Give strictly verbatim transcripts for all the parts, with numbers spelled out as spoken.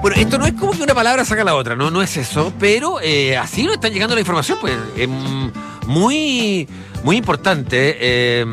Bueno, esto no es como que una palabra saca la otra, no, no es eso, pero eh, así nos están llegando la información, pues eh, muy, muy importante. Eh,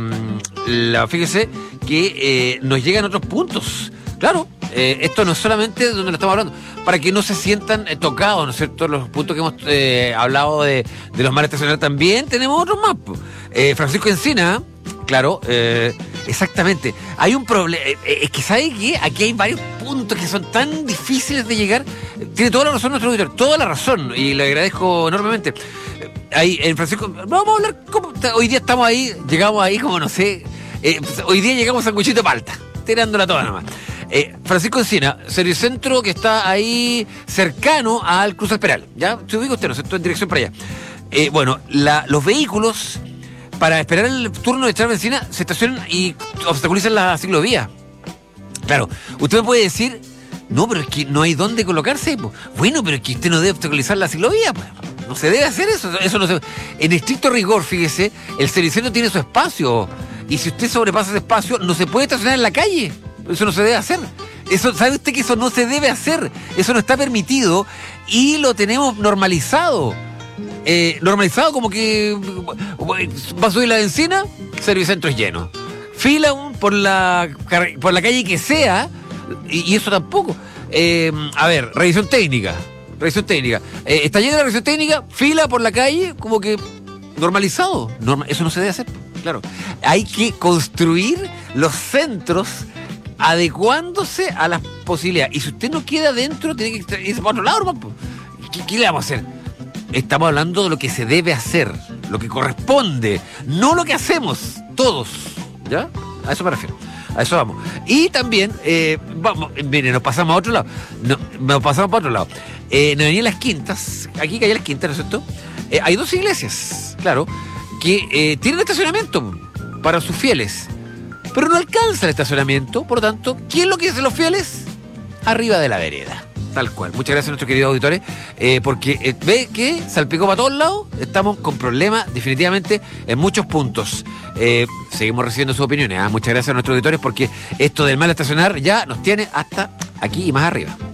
la, fíjese que eh, nos llegan otros puntos. Claro, eh, esto no es solamente donde lo estamos hablando, para que no se sientan eh, tocados, ¿no es cierto? Los puntos que hemos eh, hablado de, de los mares estacionales también, tenemos otros más. Eh, Francisco Encina, claro, eh, exactamente. Hay un problema, eh, es que ¿sabe qué? Aquí hay varios puntos que son tan difíciles de llegar. Tiene toda la razón nuestro auditor, toda la razón, y le agradezco enormemente. Ahí, en Francisco, vamos a hablar, ¿cómo? Hoy día estamos ahí, llegamos ahí como no sé, eh, hoy día llegamos a Sanguchito de Palta, tirándola toda nomás. Eh, Francisco Encina, servicentro que está ahí cercano al Cruz Esperal, ¿ya? Se ubica usted, ¿no es cierto? En dirección para allá. Eh, bueno, la, los vehículos, para esperar el turno de echar benzina, se estacionan y obstaculizan la ciclovía. Claro, usted me puede decir, no, pero es que no hay dónde colocarse. Pues. Bueno, pero es que usted no debe obstaculizar la ciclovía, pues. No se debe hacer eso, eso no se... En estricto rigor, fíjese, el servicentro tiene su espacio, y si usted sobrepasa ese espacio, no se puede estacionar en la calle. Eso no se debe hacer. Eso, ¿sabe usted que eso no se debe hacer? Eso no está permitido y lo tenemos normalizado. Eh, normalizado como que va a subir la benzina, servicentro es lleno. Fila un, por, la, por la calle que sea, y, y eso tampoco. Eh, a ver, revisión técnica. Revisión técnica. Eh, está llena la revisión técnica, fila por la calle, como que normalizado. Norma, eso no se debe hacer, claro. Hay que construir los centros adecuándose a las posibilidades. Y si usted no queda adentro, tiene que irse para otro lado, hermano. ¿Qué, ¿Qué le vamos a hacer? Estamos hablando de lo que se debe hacer, lo que corresponde, no lo que hacemos, todos. ¿Ya? A eso me refiero. A eso vamos. Y también, eh, vamos, mire, nos pasamos a otro lado. No, nos pasamos para otro lado. Eh, en Avenida Las Quintas, aquí que hay Las Quintas, ¿no es cierto? Eh, hay dos iglesias, claro, que eh, tienen estacionamiento para sus fieles. Pero no alcanza el estacionamiento, por lo tanto, ¿quién lo que hacen los fieles? Arriba de la vereda. Tal cual. Muchas gracias a nuestros queridos auditores, eh, porque eh, ve que salpicó para todos lados, estamos con problemas definitivamente en muchos puntos. Eh, seguimos recibiendo sus opiniones. ¿eh? Muchas gracias a nuestros auditores, porque esto del mal estacionar ya nos tiene hasta aquí y más arriba.